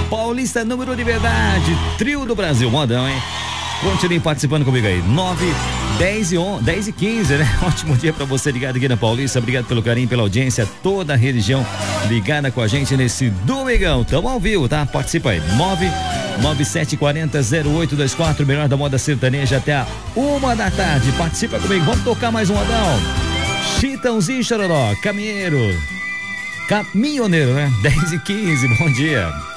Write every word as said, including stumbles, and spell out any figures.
Paulista, número de verdade, trio do Brasil, modão, hein? Continue participando comigo aí, nove, dez e onze, dez e quinze, né? Ótimo dia pra você ligado aqui na Paulista, obrigado pelo carinho, pela audiência, toda a região ligada com a gente nesse domingão, tamo ao vivo, tá? Participa aí, nove nove sete quatro zero zero oito dois quatro, melhor da moda sertaneja até a uma da tarde, participa comigo, vamos tocar mais um modão. Chitãozinho Chororó, caminheiro, caminhoneiro, né? dez e quinze, bom dia.